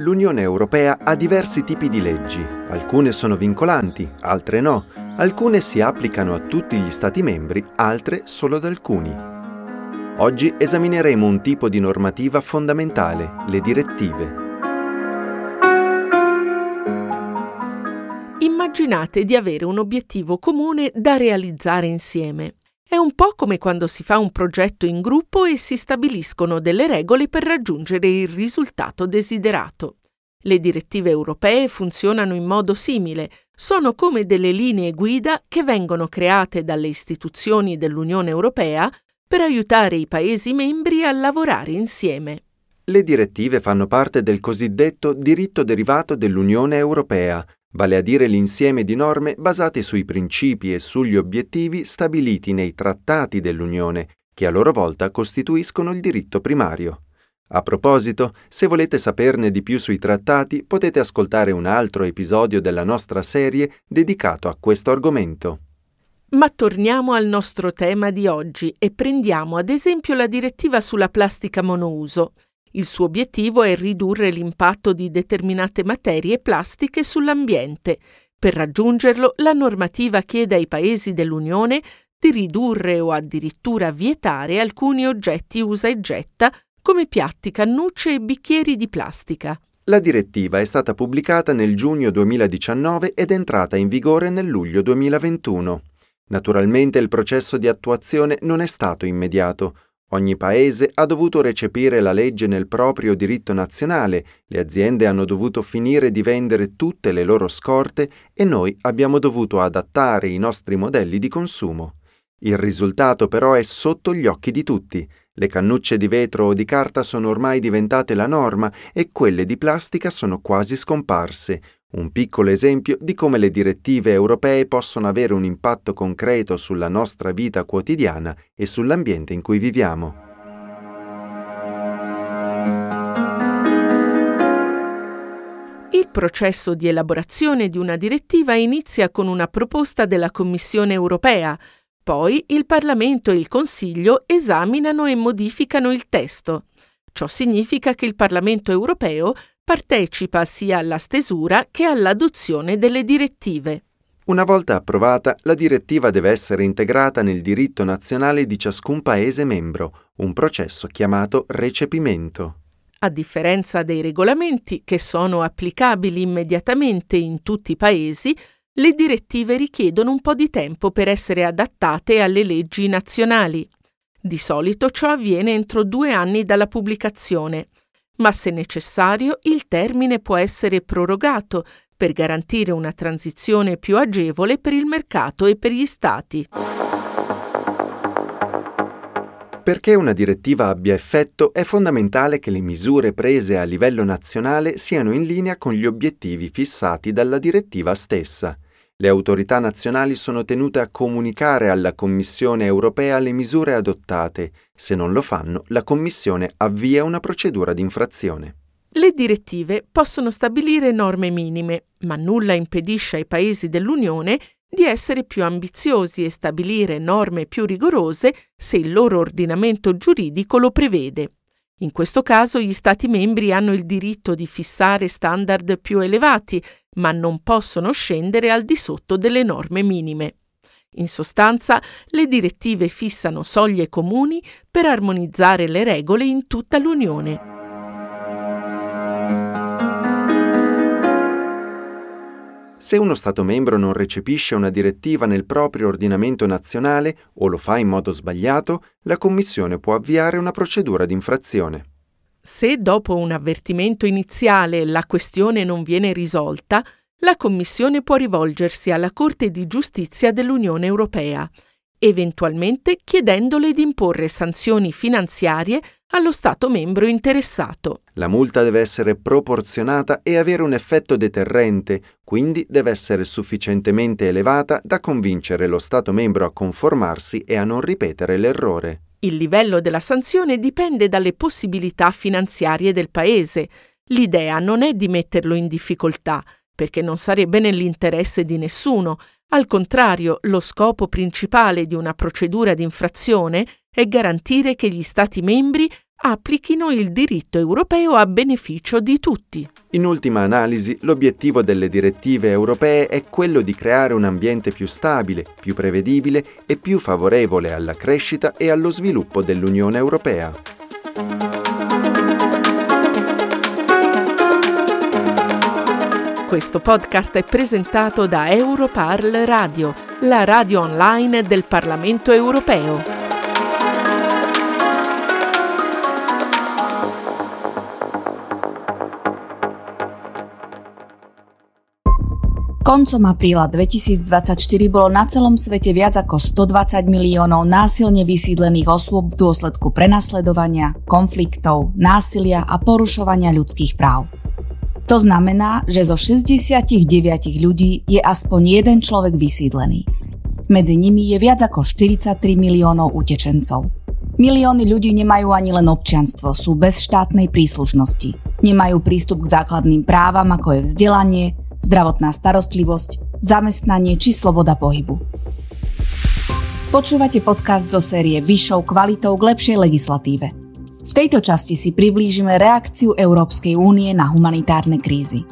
L'Unione Europea ha diversi tipi di leggi, alcune sono vincolanti, altre no, alcune si applicano a tutti gli Stati membri, altre solo ad alcuni. Oggi esamineremo un tipo di normativa fondamentale, le direttive. Immaginate di avere un obiettivo comune da realizzare insieme. È un po' come quando si fa un progetto in gruppo e si stabiliscono delle regole per raggiungere il risultato desiderato. Le direttive europee funzionano in modo simile, sono come delle linee guida che vengono create dalle istituzioni dell'Unione Europea per aiutare i Paesi membri a lavorare insieme. Le direttive fanno parte del cosiddetto diritto derivato dell'Unione Europea, vale a dire l'insieme di norme basate sui principi e sugli obiettivi stabiliti nei trattati dell'Unione, che a loro volta costituiscono il diritto primario. A proposito, se volete saperne di più sui trattati, potete ascoltare un altro episodio della nostra serie dedicato a questo argomento. Ma torniamo al nostro tema di oggi e prendiamo ad esempio la direttiva sulla plastica monouso. Il suo obiettivo è ridurre l'impatto di determinate materie plastiche sull'ambiente. Per raggiungerlo, la normativa chiede ai Paesi dell'Unione di ridurre o addirittura vietare alcuni oggetti usa e getta come piatti, cannucce e bicchieri di plastica. La direttiva è stata pubblicata nel giugno 2019 ed è entrata in vigore nel luglio 2021. Naturalmente il processo di attuazione non è stato immediato. Ogni paese ha dovuto recepire la legge nel proprio diritto nazionale, le aziende hanno dovuto finire di vendere tutte le loro scorte e noi abbiamo dovuto adattare i nostri modelli di consumo. Il risultato però è sotto gli occhi di tutti. Le cannucce di vetro o di carta sono ormai diventate la norma e quelle di plastica sono quasi scomparse. Un piccolo esempio di come le direttive europee possono avere un impatto concreto sulla nostra vita quotidiana e sull'ambiente in cui viviamo. Il processo di elaborazione di una direttiva inizia con una proposta della Commissione europea. Poi il Parlamento e il Consiglio esaminano e modificano il testo. Ciò significa che il Parlamento europeo partecipa sia alla stesura che all'adozione delle direttive. Una volta approvata, la direttiva deve essere integrata nel diritto nazionale di ciascun Paese membro, un processo chiamato recepimento. A differenza dei regolamenti, che sono applicabili immediatamente in tutti i Paesi, le direttive richiedono un po' di tempo per essere adattate alle leggi nazionali. Di solito ciò avviene entro 2 anni dalla pubblicazione, ma se necessario il termine può essere prorogato per garantire una transizione più agevole per il mercato e per gli Stati. Perché una direttiva abbia effetto è fondamentale che le misure prese a livello nazionale siano in linea con gli obiettivi fissati dalla direttiva stessa. Le autorità nazionali sono tenute a comunicare alla Commissione europea le misure adottate. Se non lo fanno, la Commissione avvia una procedura di infrazione. Le direttive possono stabilire norme minime, ma nulla impedisce ai Paesi dell'Unione di essere più ambiziosi e stabilire norme più rigorose se il loro ordinamento giuridico lo prevede. In questo caso gli Stati membri hanno il diritto di fissare standard più elevati, ma non possono scendere al di sotto delle norme minime. In sostanza, le direttive fissano soglie comuni per armonizzare le regole in tutta l'Unione. Se uno Stato membro non recepisce una direttiva nel proprio ordinamento nazionale o lo fa in modo sbagliato, la Commissione può avviare una procedura di infrazione. Se dopo un avvertimento iniziale la questione non viene risolta, la Commissione può rivolgersi alla Corte di Giustizia dell'Unione Europea, eventualmente chiedendole di imporre sanzioni finanziarie allo Stato membro interessato. La multa deve essere proporzionata e avere un effetto deterrente, quindi deve essere sufficientemente elevata da convincere lo Stato membro a conformarsi e a non ripetere l'errore. Il livello della sanzione dipende dalle possibilità finanziarie del Paese. L'idea non è di metterlo in difficoltà, perché non sarebbe nell'interesse di nessuno. Al contrario, lo scopo principale di una procedura di infrazione è garantire che gli Stati membri applichino il diritto europeo a beneficio di tutti. In ultima analisi, l'obiettivo delle direttive europee è quello di creare un ambiente più stabile, più prevedibile e più favorevole alla crescita e allo sviluppo dell'Unione Europea. Questo podcast è presentato da Europarl Radio, la radio online del Parlamento Europeo. Koncom apríla 2024 bolo na celom svete viac ako 120 miliónov násilne vysídlených osôb v dôsledku prenasledovania, konfliktov, násilia a porušovania ľudských práv. To znamená, že zo 69 ľudí je aspoň jeden človek vysídlený. Medzi nimi je viac ako 43 miliónov utečencov. Milióny ľudí nemajú ani len občianstvo, sú bez štátnej príslušnosti. Nemajú prístup k základným právam, ako je vzdelanie, zdravotná starostlivosť, zamestnanie či sloboda pohybu. Počúvate podcast zo série Vyššou kvalitou k lepšej legislatíve. V tejto časti si priblížime reakciu Európskej únie na humanitárne krízy.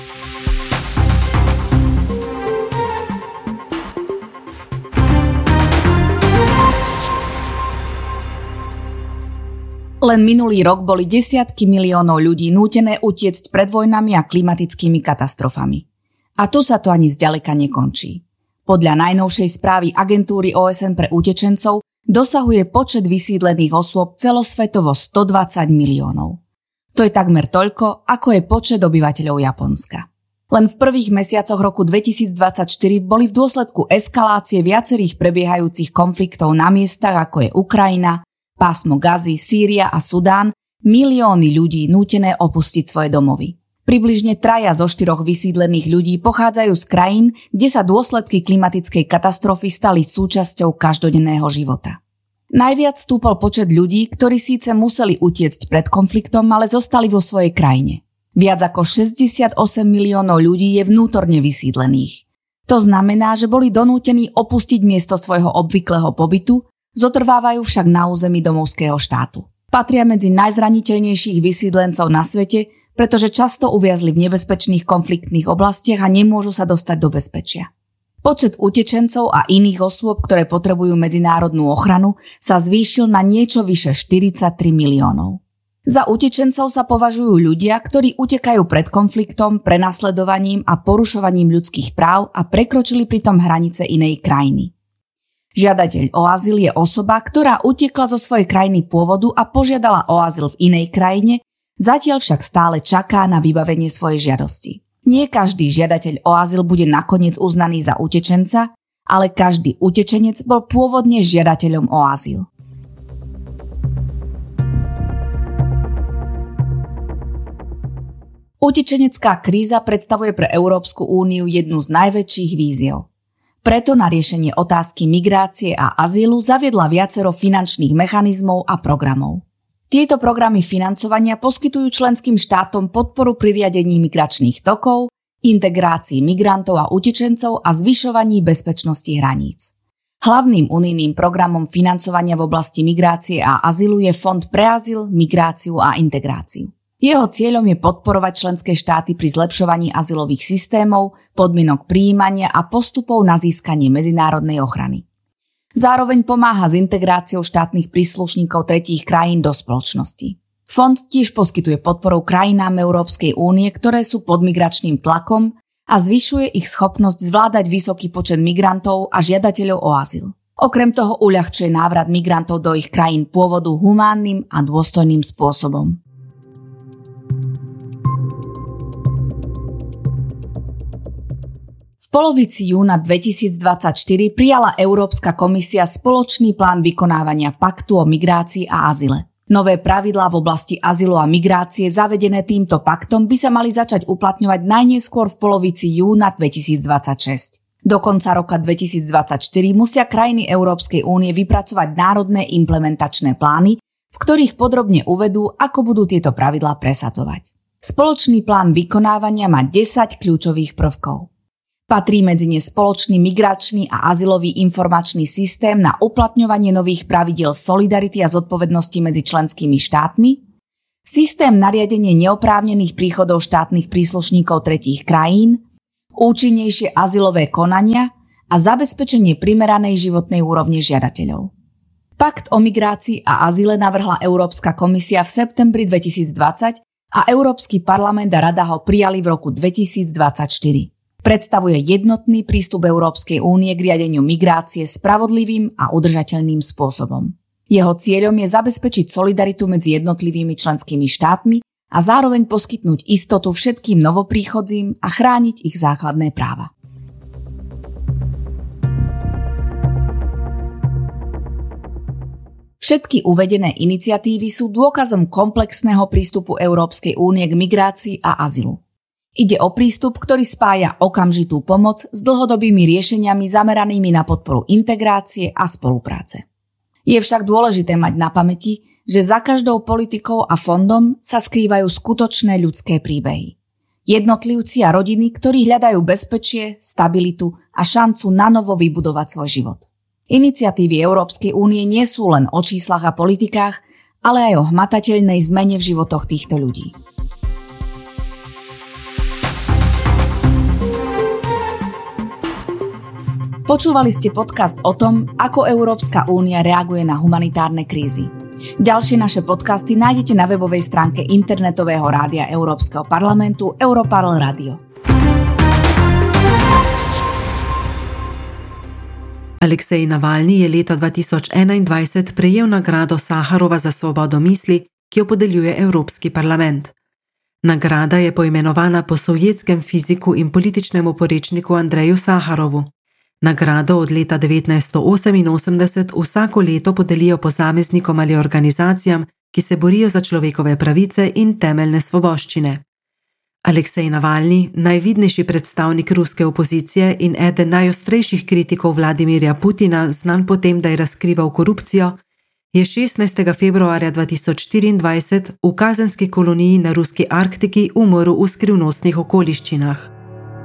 Len minulý rok boli desiatky miliónov ľudí nútené utiecť pred vojnami a klimatickými katastrofami. A tu sa to ani zďaleka nekončí. Podľa najnovšej správy agentúry OSN pre utečencov dosahuje počet vysídlených osôb celosvetovo 120 miliónov. To je takmer toľko, ako je počet obyvateľov Japonska. Len v prvých mesiacoch roku 2024 boli v dôsledku eskalácie viacerých prebiehajúcich konfliktov na miestach, ako je Ukrajina, pásmo Gazy, Sýria a Sudán, milióny ľudí nútené opustiť svoje domovy. Približne 3 zo 4 vysídlených ľudí pochádzajú z krajín, kde sa dôsledky klimatickej katastrofy stali súčasťou každodenného života. Najviac stúpol počet ľudí, ktorí síce museli utiecť pred konfliktom, ale zostali vo svojej krajine. Viac ako 68 miliónov ľudí je vnútorne vysídlených. To znamená, že boli donútení opustiť miesto svojho obvyklého pobytu, zotrvávajú však na území domovského štátu. Patria medzi najzraniteľnejších vysídlencov na svete, pretože často uviazli v nebezpečných konfliktných oblastiach a nemôžu sa dostať do bezpečia. Počet utečencov a iných osôb, ktoré potrebujú medzinárodnú ochranu, sa zvýšil na niečo vyše 43 miliónov. Za utečencov sa považujú ľudia, ktorí utekajú pred konfliktom, prenasledovaním a porušovaním ľudských práv a prekročili pritom hranice inej krajiny. Žiadateľ o azyl je osoba, ktorá utekla zo svojej krajiny pôvodu a požiadala o azyl v inej krajine, zatiaľ však stále čaká na vybavenie svojej žiadosti. Nie každý žiadateľ o azyl bude nakoniec uznaný za utečenca, ale každý utečenec bol pôvodne žiadateľom o azyl. Utečenecká kríza predstavuje pre Európsku úniu jednu z najväčších víziev. Preto na riešenie otázky migrácie a azylu zaviedla viacero finančných mechanizmov a programov. Tieto programy financovania poskytujú členským štátom podporu pri riadení migračných tokov, integrácii migrantov a utečencov a zvyšovaní bezpečnosti hraníc. Hlavným unijným programom financovania v oblasti migrácie a azylu je Fond pre azyl, migráciu a integráciu. Jeho cieľom je podporovať členské štáty pri zlepšovaní azylových systémov, podmienok prijímania a postupov na získanie medzinárodnej ochrany. Zároveň pomáha s integráciou štátnych príslušníkov tretích krajín do spoločnosti. Fond tiež poskytuje podporu krajinám Európskej únie, ktoré sú pod migračným tlakom a zvyšuje ich schopnosť zvládať vysoký počet migrantov a žiadateľov o azyl. Okrem toho uľahčuje návrat migrantov do ich krajín pôvodu humánnym a dôstojným spôsobom. V polovici júna 2024 prijala Európska komisia spoločný plán vykonávania paktu o migrácii a azyle. Nové pravidlá v oblasti azylu a migrácie zavedené týmto paktom by sa mali začať uplatňovať najneskôr v polovici júna 2026. Do konca roka 2024 musia krajiny Európskej únie vypracovať národné implementačné plány, v ktorých podrobne uvedú, ako budú tieto pravidlá presadzovať. Spoločný plán vykonávania má 10 kľúčových prvkov. Patrí medzi ne spoločný migračný a azylový informačný systém na uplatňovanie nových pravidiel solidarity a zodpovednosti medzi členskými štátmi, systém nariadenie neoprávnených príchodov štátnych príslušníkov tretích krajín, účinnejšie azylové konania a zabezpečenie primeranej životnej úrovne žiadateľov. Pakt o migrácii a azyle navrhla Európska komisia v septembri 2020 a Európsky parlament a Rada ho prijali v roku 2024. Predstavuje jednotný prístup Európskej únie k riadeniu migrácie spravodlivým a udržateľným spôsobom. Jeho cieľom je zabezpečiť solidaritu medzi jednotlivými členskými štátmi a zároveň poskytnúť istotu všetkým novopríchodzím a chrániť ich základné práva. Všetky uvedené iniciatívy sú dôkazom komplexného prístupu Európskej únie k migrácii a azylu. Ide o prístup, ktorý spája okamžitú pomoc s dlhodobými riešeniami zameranými na podporu integrácie a spolupráce. Je však dôležité mať na pamäti, že za každou politikou a fondom sa skrývajú skutočné ľudské príbehy. Jednotlivci a rodiny, ktorí hľadajú bezpečie, stabilitu a šancu nanovo vybudovať svoj život. Iniciatívy Európskej únie nie sú len o číslach a politikách, ale aj o hmatateľnej zmene v životoch týchto ľudí. Počúvali ste podcast o tom, ako Európska únia reaguje na humanitárne krízy. Ďalšie naše podcasty nájdete na webovej stránke internetového rádia Európskeho parlamentu Europarl Radio. Aleksej Navalny je leta 2021 prejel nagrado Saharova za svobodo misli, ki jo podeljuje Evropski parlament. Nagrada je poimenovana po sovjetskem fiziku in političnem oporečniku Andreju Saharovu. Nagrado od leta 1988 vsako leto podelijo posameznikom ali organizacijam, ki se borijo za človekove pravice in temeljne svoboščine. Aleksej Navalny, najvidnejši predstavnik ruske opozicije in eden najostrejših kritikov Vladimirja Putina, znan po tem, da je razkrival korupcijo, je 16. februarja 2024 v kazenski koloniji na ruski Arktiki umrl v skrivnostnih okoliščinah.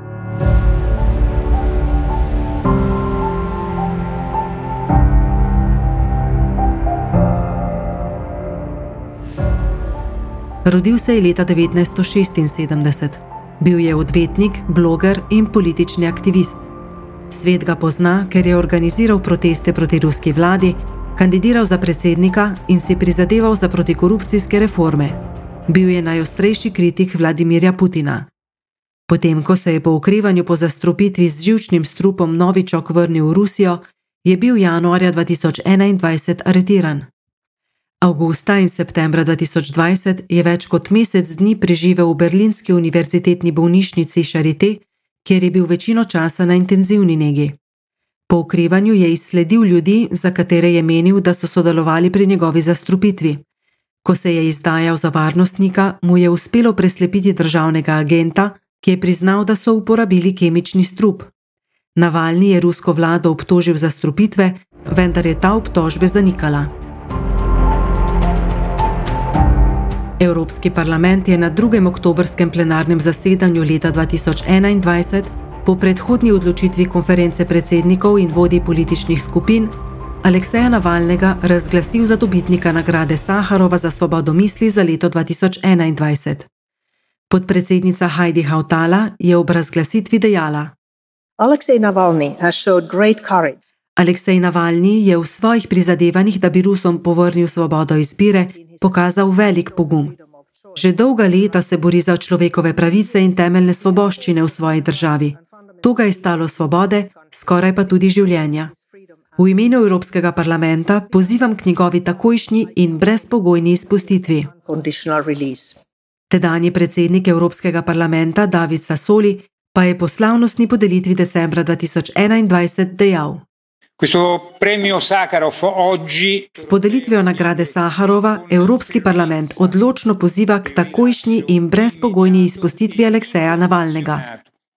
Rodil se je leta 1976. Bil je odvetnik, bloger in politični aktivist. Svet ga pozna, ker je organiziral proteste proti ruski vladi, kandidiral za predsednika in si prizadeval za protikorupcijske reforme. Bil je najostrejši kritik Vladimirja Putina. Potem, ko se je po okrevanju po zastrupitvi z živčnim strupom Novičok vrnil v Rusijo, je bil januarja 2021 aretiran. Avgusta in septembra 2020 je več kot mesec dni preživel v berlinski univerzitetni bolnišnici Charité, kjer je bil večino časa na intenzivni negi. Po okrevanju je izsledil ljudi, za katere je menil, da so sodelovali pri njegovi zastrupitvi. Ko se je izdajal za varnostnika, mu je uspelo preslepiti državnega agenta, ki je priznal, da so uporabili kemični strup. Navalny je rusko vlado obtožil zastrupitve, vendar je ta obtožbe zanikala. Evropski parlament je na 2. oktobrskem plenarnem zasedanju leta 2021 po predhodni odločitvi konference predsednikov in vodij političnih skupin Alekseja Navalnega razglasil za dobitnika nagrade Saharova za svobodo misli za leto 2021. Podpredsednica Heidi Hautala je ob razglasitvi dejala: Alexei Navalny has showed great courage. Aleksej Navalny je v svojih prizadevanjih, da bi Rusom povrnil svobodo izbire, pokazal velik pogum. Že dolga leta se bori za človekove pravice in temeljne svoboščine v svoji državi. To ga je stalo svobode, skoraj pa tudi življenja. V imenu Evropskega parlamenta pozivam k njegovi takojšnji in brezpogojni izpustitvi. Tedanji predsednik Evropskega parlamenta David Sassoli pa je po slavnostni podelitvi decembra 2021 dejal: S podelitvijo nagrade Saharova Evropski parlament odločno poziva k takojšnji in brezpogojni izpustitvi Alekseja Navalnega.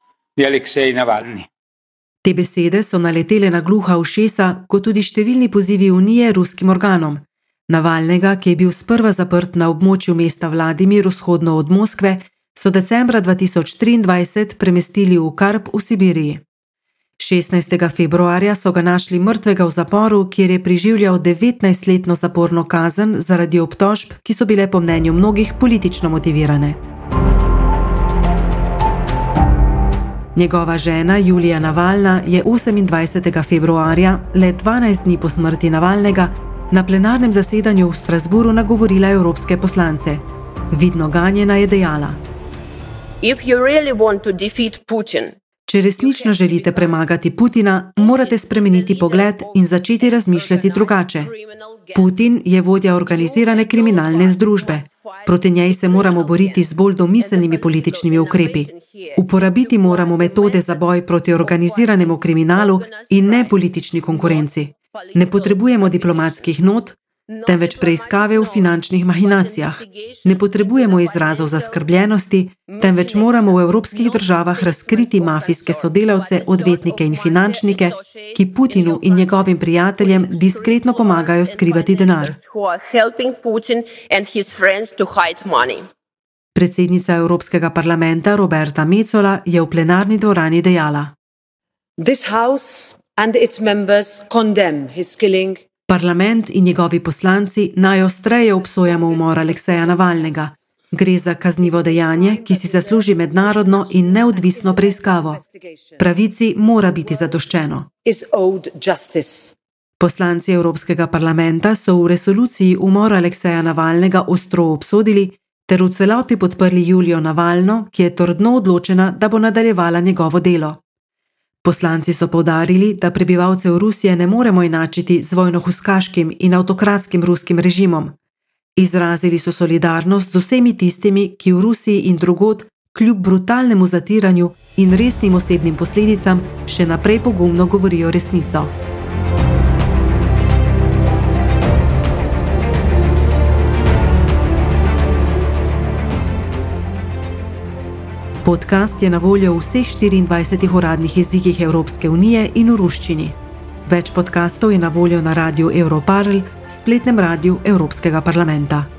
Te besede so naletele na gluha ušesa, kot tudi številni pozivi Unije ruskim organom. Navalnega, ki je bil sprva zaprt na območju mesta Vladimir vzhodno od Moskve, so decembra 2023 premestili v Karp v Sibiriji. 16. februarja so ga našli mrtvega v zaporu, kjer je preživljal 19-letno zaporno kazen zaradi obtožb, ki so bile po mnenju mnogih politično motivirane. Njegova žena Julija Navalna je 28. februarja, le 12 dni po smrti Navalnega, na plenarnem zasedanju v Strasburu nagovorila evropske poslance. Vidno ganjena je dejala: Če resnično želite premagati Putina, morate spremeniti pogled in začeti razmišljati drugače. Putin je vodja organizirane kriminalne združbe. Proti njej se moramo boriti z bolj domiselnimi političnimi ukrepi. Uporabiti moramo metode za boj proti organiziranemu kriminalu in ne politični konkurenci. Ne potrebujemo diplomatskih not, temveč preiskave v finančnih mahinacijah. Ne potrebujemo izrazov zaskrbljenosti, temveč moramo v evropskih državah razkriti mafijske sodelavce, odvetnike in finančnike, ki Putinu in njegovim prijateljem diskretno pomagajo skrivati denar. Predsednica Evropskega parlamenta Roberta Metsola je v plenarni dvorani dejala: This house and its members condemn his killing. Parlament in njegovi poslanci najostreje obsojamo umor Alekseja Navalnega. Gre za kaznivo dejanje, ki si zasluži mednarodno in neodvisno preiskavo. Pravici mora biti zadoščeno. Poslanci Evropskega parlamenta so v resoluciji umor Alekseja Navalnega ostro obsodili ter v celoti podprli Julijo Navalno, ki je trdno odločena, da bo nadaljevala njegovo delo. Poslanci so poudarili, da prebivalcev Rusije ne moremo enačiti z vojnohuskaškim in avtokratskim ruskim režimom. Izrazili so solidarnost z vsemi tistimi, ki v Rusiji in drugod, kljub brutalnemu zatiranju in resnim osebnim posledicam, še naprej pogumno govorijo resnico. Podcast je na voljo v vseh 24 uradnih jezikih Evropske unije in v ruščini. Več podcastov je na voljo na radiu Europarl, spletnem radiju Evropskega parlamenta.